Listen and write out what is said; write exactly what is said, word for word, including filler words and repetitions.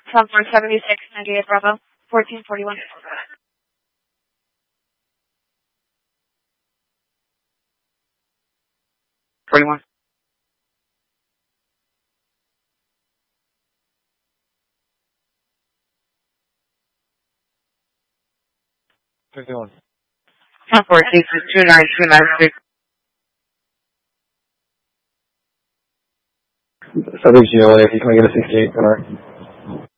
From four seventy-six, ninety-eight Bravo, fourteen forty-one. Twenty-one. Fifty-one. From four six two nine two nine six. Subject G O A, if you can get a sixty-eight, all right.